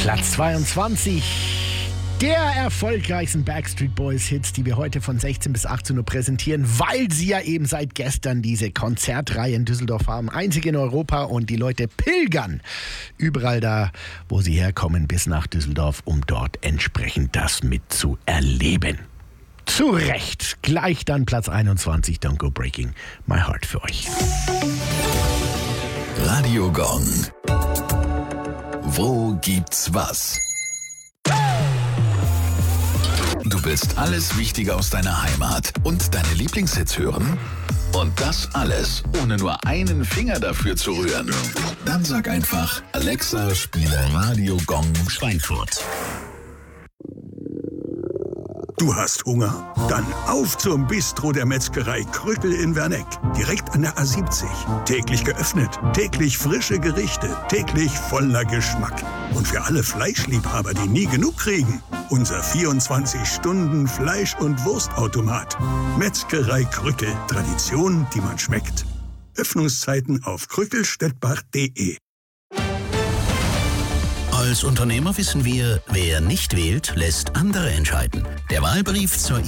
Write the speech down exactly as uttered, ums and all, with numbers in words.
Platz zweiundzwanzig der erfolgreichsten Backstreet Boys Hits, die wir heute von sechzehn bis achtzehn Uhr präsentieren, weil sie ja eben seit gestern diese Konzertreihe in Düsseldorf haben. Einzig in Europa, und die Leute pilgern überall da, wo sie herkommen, bis nach Düsseldorf, um dort entsprechend das mitzuerleben. Zu Recht. Gleich dann Platz einundzwanzig, Don't Go Breaking My Heart für euch. Radio Gong. Wo gibt's was? Du willst alles Wichtige aus deiner Heimat und deine Lieblingshits hören? Und das alles, ohne nur einen Finger dafür zu rühren? Dann sag einfach, Alexa, spiele Radio Gong Schweinfurt. Du hast Hunger? Dann auf zum Bistro der Metzgerei Krückel in Werneck. Direkt an der A siebzig. Täglich geöffnet, täglich frische Gerichte, täglich voller Geschmack. Und für alle Fleischliebhaber, die nie genug kriegen, unser vierundzwanzig Stunden Fleisch- und Wurstautomat. Metzgerei Krückel. Tradition, die man schmeckt. Öffnungszeiten auf krückelstettbach punkt de. Als Unternehmer wissen wir, wer nicht wählt, lässt andere entscheiden. Der Wahlbrief zur